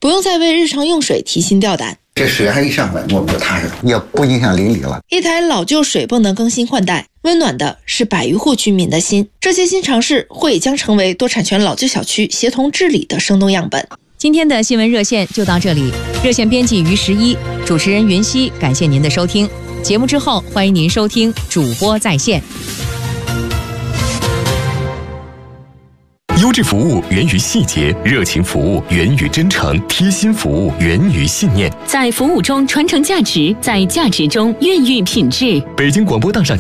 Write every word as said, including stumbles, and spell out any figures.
不用再为日常用水提心吊胆。 这水还一上来，我们就踏实，也不影响邻里了。 一台老旧水泵能更新换代，温暖的是百余户居民的心。这些新尝试会将成为多产权老旧小区协同治理的生动样本。 今天的新闻热线就到这里，热线编辑于十一，主持人云溪，感谢您的收听。节目之后，欢迎您收听主播在线。 优质服务源于细节，热情服务源于真诚，贴心服务源于信念。 在服务中传承价值，在价值中孕育品质。 北京广播大厦